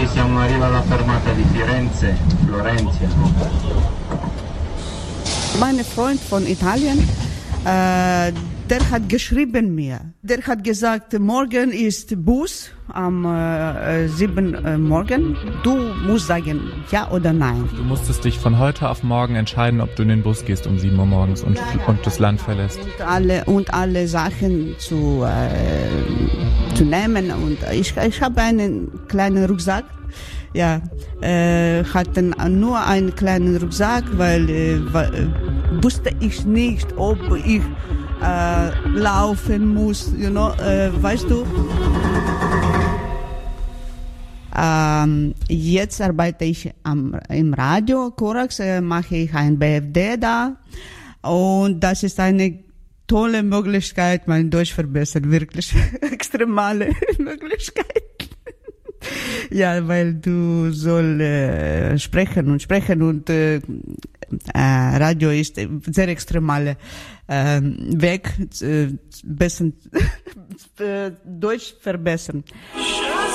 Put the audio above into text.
siamo arrivati alla fermata di Firenze, Florencia. Mein Freund von Italien, der hat geschrieben mir. Der hat gesagt, morgen ist Bus am 7 morgen. Du musst sagen, ja oder nein. Du musstest dich von heute auf morgen entscheiden, ob du in den Bus gehst um 7 Uhr morgens und das Land verlässt. Und alle Sachen zu nehmen. Und ich habe einen kleinen Rucksack. Ja, hatten nur einen kleinen Rucksack, weil wusste ich nicht, ob ich laufen muss, weißt du. Jetzt arbeite ich im Radio, Korax, mache ich ein BFD da und das ist eine tolle Möglichkeit, mein Deutsch verbessern, wirklich extremale Möglichkeit. Ja, weil du soll sprechen und Radio ist sehr extremale Weg, besser Deutsch verbessern.